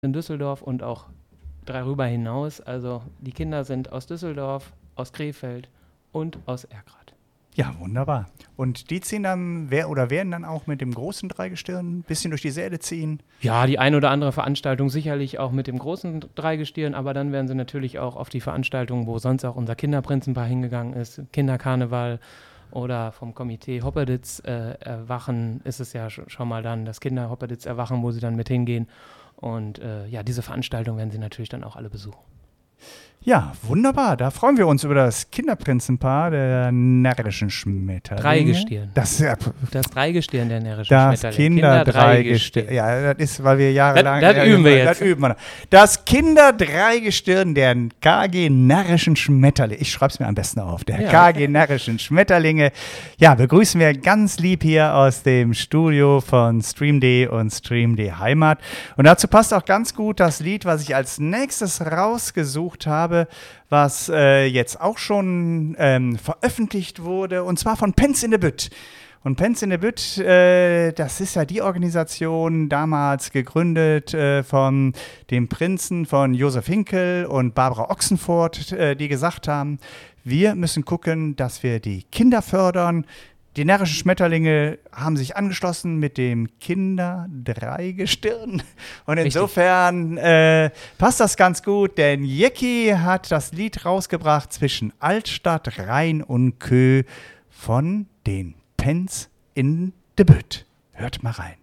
in Düsseldorf und auch darüber hinaus. Also die Kinder sind aus Düsseldorf, aus Krefeld und aus Erkrath. Ja, wunderbar. Und die ziehen dann, werden dann auch mit dem großen Dreigestirn ein bisschen durch die Säle ziehen? Ja, die ein oder andere Veranstaltung sicherlich auch mit dem großen Dreigestirn, aber dann werden sie natürlich auch auf die Veranstaltungen, wo sonst auch unser Kinderprinzenpaar hingegangen ist, Kinderkarneval oder vom Komitee Hoppeditz Erwachen, ist es ja schon mal dann das Kinder-Hoppeditz Erwachen, wo sie dann mit hingehen. Und diese Veranstaltung werden sie natürlich dann auch alle besuchen. Ja, wunderbar. Da freuen wir uns über das Kinderprinzenpaar der närrischen Schmetterlinge. Dreigestirn. Das Dreigestirn der närrischen Das Schmetterlinge. Kinderdreigestirn. Ja, das ist, weil wir jahrelang... Das üben wir jetzt. Das üben wir. Das Kinderdreigestirn der KG närrischen Schmetterlinge. Ich schreibe es mir am besten auf. Der KG närrischen Schmetterlinge. Ja, begrüßen wir ganz lieb hier aus dem Studio von Stream.de und Stream.de Heimat. Und dazu passt auch ganz gut das Lied, was ich als nächstes rausgesucht habe, was jetzt auch schon veröffentlicht wurde, und zwar von Pence in the Bütt. Und Pence in the Bütt, das ist ja die Organisation, damals gegründet von dem Prinzen von Josef Hinkel und Barbara Ochsenfurt, die gesagt haben, wir müssen gucken, dass wir die Kinder fördern. Die närrischen Schmetterlinge haben sich angeschlossen mit dem Kinderdreigestirn. Und insofern passt das ganz gut, denn Jecki hat das Lied rausgebracht zwischen Altstadt, Rhein und Kö von den Pence in de Bütt. Hört mal rein.